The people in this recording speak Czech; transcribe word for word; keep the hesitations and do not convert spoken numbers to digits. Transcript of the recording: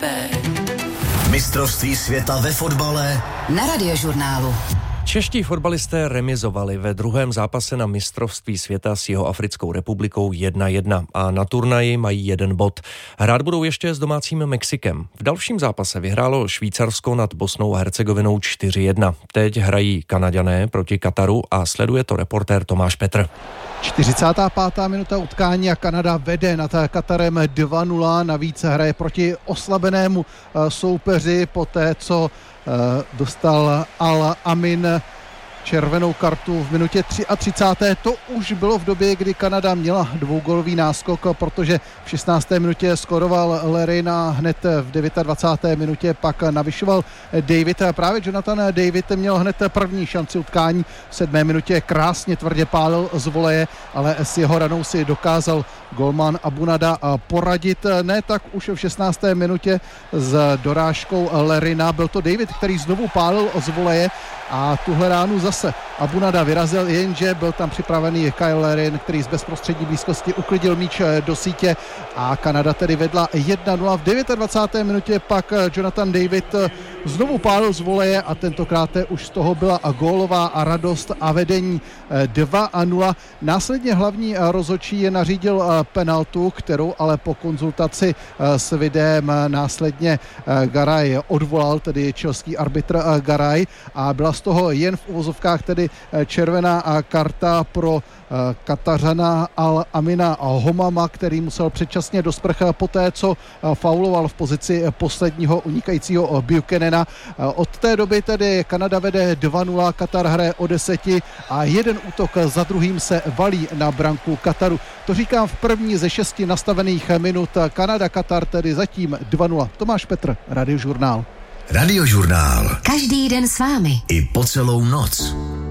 Mistrovství světa ve fotbale na Radiožurnálu. Čeští fotbalisté remizovali ve druhém zápase na mistrovství světa s Jihoafrickou republikou jedna jedna a na turnaji mají jeden bod. Hrát budou ještě s domácím Mexikem. V dalším zápase vyhrálo Švýcarsko nad Bosnou a Hercegovinou čtyři jedna. Teď hrají Kanaďané proti Kataru a sleduje to reportér Tomáš Petr. čtyřicátá pátá minuta utkání a Kanada vede nad Katarem dva nula. Navíc hraje proti oslabenému soupeři poté, co dostal Al Amin červenou kartu v minutě třicáté třetí To už bylo v době, kdy Kanada měla dvougolový náskok, protože v šestnácté minutě skoroval Larin a hned v dvacáté deváté minutě pak navyšoval David. Právě Jonathan David měl hned první šanci utkání. V sedmé minutě krásně tvrdě pálil z voleje, ale s jeho ranou si dokázal golman Abunada poradit. Ne tak už v šestnácté minutě s dorážkou Larina. Byl to David, který znovu pálil z voleje a tuhle ránu zase Abunada vyrazil, jenže byl tam připravený Kyle Larin, který z bezprostřední blízkosti uklidil míč do sítě a Kanada tedy vedla jedna nula. V dvacáté deváté minutě pak Jonathan David znovu pálil z voleje a tentokrát už z toho byla gólová a radost a vedení dva nula. Následně hlavní rozhodčí je nařídil penaltu, kterou ale po konzultaci s videem následně Garay odvolal, tedy chilský arbitr Garay, a byla z toho jen v uvozovkách tedy červená karta pro Katařana Al Amina Homama, který musel předčasně do sprch poté, co fauloval v pozici posledního unikajícího Buchanana. Od té doby tedy Kanada vede dva nula, Katar hraje o deseti a jeden útok za druhým se valí na branku Kataru. To říkám v první ze šesti nastavených minut. Kanada-Katar tedy zatím dva nula. Tomáš Petr, Radiožurnál. Radiožurnál. Každý den s vámi. I po celou noc.